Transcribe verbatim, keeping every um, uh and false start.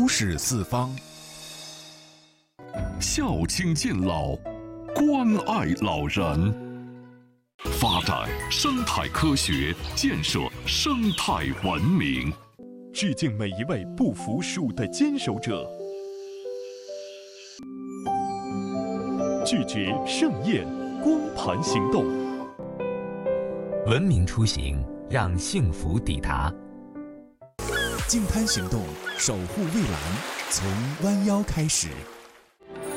视四方。 孝亲敬老，关爱老人，发展生态科学，建设生态文明。 致敬每一位不服输的坚守者，拒绝盛宴，光盘行动。 文明出行，让幸福抵达。 净滩行动，守护蔚蓝，从弯腰开始。